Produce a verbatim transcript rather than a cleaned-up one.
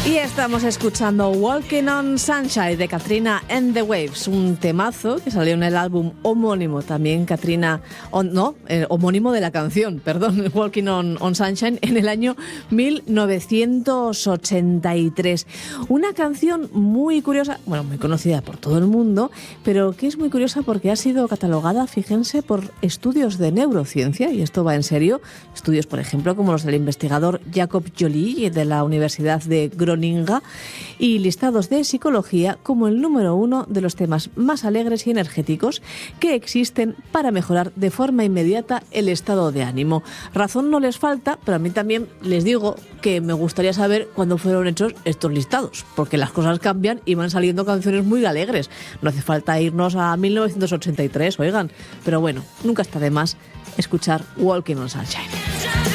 Y estamos escuchando Walking on Sunshine de Katrina and the Waves, un temazo que salió en el álbum homónimo también, Katrina, on, no, el homónimo de la canción, perdón, Walking on, on Sunshine, en el año mil novecientos ochenta y tres. Una canción muy curiosa, bueno, muy conocida por todo el mundo, pero que es muy curiosa porque ha sido catalogada, fíjense, por estudios de neurociencia, y esto va en serio, estudios, por ejemplo, como los del investigador Jacob Joly de la Universidad de Groninga, y listados de psicología como el número uno de los temas más alegres y energéticos que existen para mejorar de forma inmediata el estado de ánimo. Razón no les falta, pero a mí también les digo que me gustaría saber cuándo fueron hechos estos listados, porque las cosas cambian y van saliendo canciones muy alegres. No hace falta irnos a mil novecientos ochenta y tres, oigan, pero bueno, nunca está de más escuchar Walking on Sunshine.